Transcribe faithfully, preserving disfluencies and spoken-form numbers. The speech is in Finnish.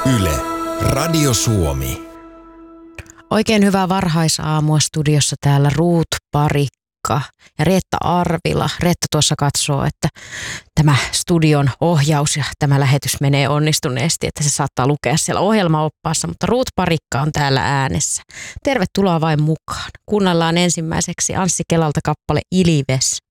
Yle, Radio Suomi. Oikein hyvää varhaisaamua studiossa täällä Ruut Parikka ja Reetta Arvila. Reetta tuossa katsoo, että tämä studion ohjaus ja tämä lähetys menee onnistuneesti, että se saattaa lukea siellä ohjelmaoppaassa, mutta Ruut Parikka on täällä äänessä. Tervetuloa vain mukaan. Kuunnellaan ensimmäiseksi Anssi Kelalta kappale Ilives.